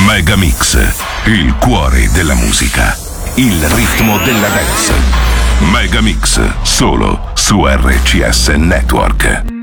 Megamix, il cuore della musica, il ritmo della dance. Megamix, solo su RCS Network.